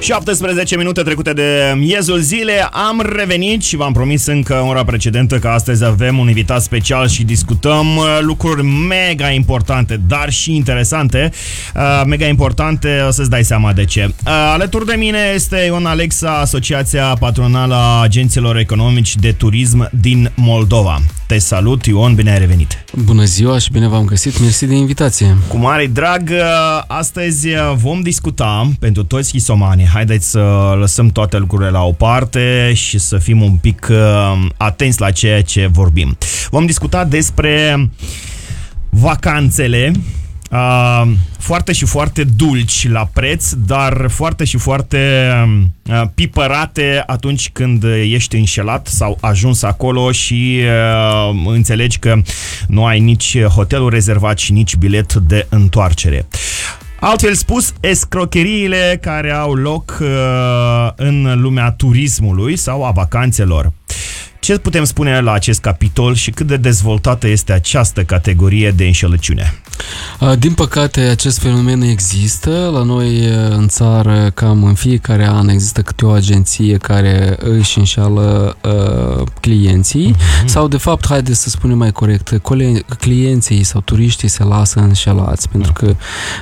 17 minute trecute de miezul zilei. Am revenit și v-am promis încă în ora precedentă că astăzi avem un invitat special și discutăm lucruri mega importante, dar și interesante. Mega importante, o să-ți dai seama de ce. Alături de mine este Ion Alexa, Asociația Patronală a Agenților Economici de Turism din Moldova. Te salut, Ion, bine ai revenit! Bună ziua și bine v-am găsit, mersi de invitație! Cu mare drag, astăzi vom discuta pentru toți chisomanii. Haideți să lăsăm toate lucrurile la o parte și să fim un pic atenți la ceea ce vorbim. Vom discuta despre vacanțele foarte și foarte dulci la preț, dar foarte și foarte pipărate atunci când ești înșelat sau ajuns acolo și înțelegi că nu ai nici hotelul rezervat și nici bilet de întoarcere. Altfel spus, escrocheriile care au loc în lumea turismului sau a vacanțelor. Ce putem spune la acest capitol și cât de dezvoltată este această categorie de înșelăciune? Din păcate, acest fenomen există. La noi în țară, cam în fiecare an, există câte o agenție care își înșeală clienții sau, de fapt, haideți să spunem mai corect, clienții sau turiștii se lasă înșelați, pentru că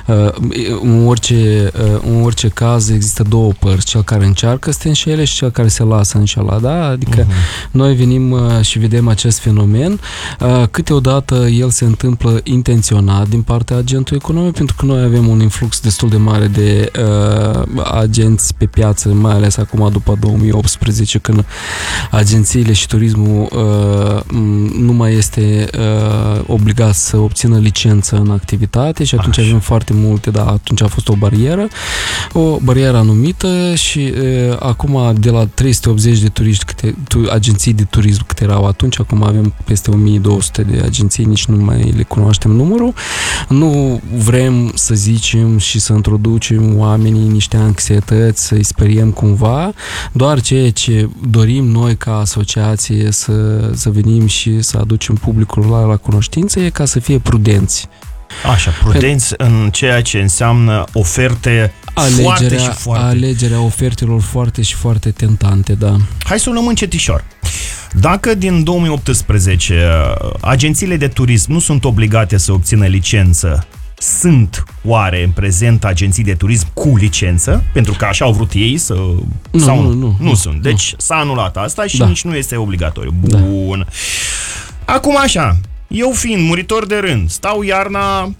în orice caz există două părți, cel care încearcă să te înșele și cel care se lasă înșelat, da? Adică noi venim și vedem acest fenomen. Câteodată el se întâmplă intenționat din partea agentului economic, pentru că noi avem un influx destul de mare de agenți pe piață, mai ales acum după 2018, când agențiile și turismul nu mai este obligat să obțină licență în activitate și atunci avem foarte multe, dar atunci a fost o barieră anumită și acum de la 380 de turiști, agenții de turism câte erau atunci, acum avem peste 1200 de agenții, nici nu mai le cunoaștem numărul. Nu vrem să zicem și să introducem oamenii în niște anxietăți, să-i speriem cumva, doar ceea ce dorim noi ca asociație să venim și să aducem publicul la cunoștință e ca să fie prudenți. Așa, prudenți în ceea ce înseamnă oferte foarte și foarte... Alegerea ofertelor foarte și foarte tentante, da. Hai să o luăm încetișor. Dacă din 2018 agențiile de turism nu sunt obligate să obțină licență, sunt oare în prezent agenții de turism cu licență? Pentru că așa au vrut ei să... Nu sunt. Deci s-a anulat asta și nici nu este obligatoriu. Bun. Acum așa, eu fiind muritor de rând, stau iarna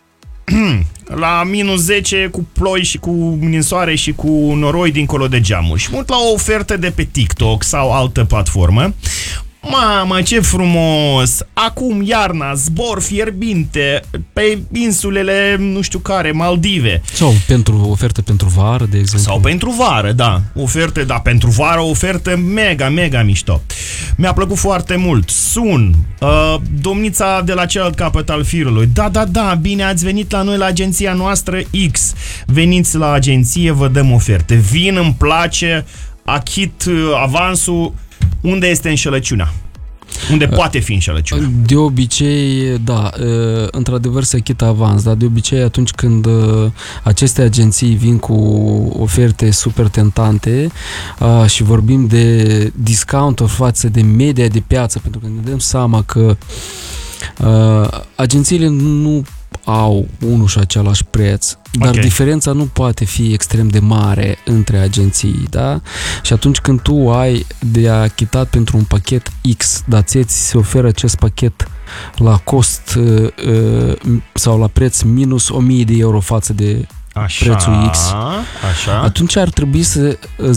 la minus 10 cu ploi și cu ninsoare și cu noroi dincolo de geamuri și mă uit la o ofertă de pe TikTok sau altă platformă. Mamă, ce frumos! Acum iarna, zbor fierbinte pe insulele, nu știu care, Maldive. Sau ofertă pentru vară, de exemplu. Sau pentru vară, da. Oferte, da, pentru vară, o ofertă mega, mega mișto. Mi-a plăcut foarte mult. Sun, domnița de la celălalt capăt al firului. Da, bine ați venit la noi la agenția noastră X. Veniți la agenție, vă dăm oferte. Vin, îmi place, achit avansul. Unde este înșelăciunea? Unde poate fi înșelăciunea? De obicei, da, într-adevăr se achită avans, dar de obicei atunci când aceste agenții vin cu oferte super tentante și vorbim de discount-uri față de media de piață, pentru că ne dăm seama că agențiile nu au unul și același preț, dar diferența nu poate fi extrem de mare între agenții, da? Și atunci când tu ai de achitat pentru un pachet X, dar ți se oferă acest pachet la cost sau la preț minus 1000 de euro față de prețul X, atunci ar trebui să